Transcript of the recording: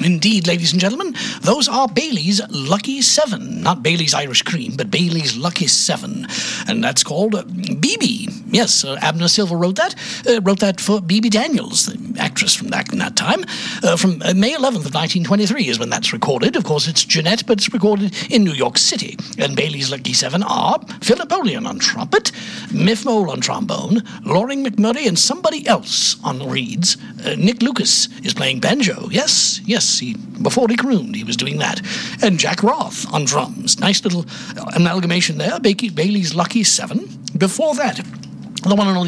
Indeed, ladies and gentlemen, those are Bailey's Lucky 7. Not Bailey's Irish Cream, but Bailey's Lucky 7. And that's called BB. Yes, Abner Silver wrote that. Wrote that for BB Daniels, the actress from that time. From May 11th of 1923 is when that's recorded. Of course, it's Jeanette, but it's recorded in New York City. And Bailey's Lucky 7 are Phil Napoleon on trumpet, Miff Mole on trombone, Loring McMurray and somebody else on the reeds. Nick Lucas is playing banjo. Yes, before he crooned, he was doing that. And Jack Roth on drums. Nice little amalgamation there. Bailey's Lucky 7. Before that, the one and only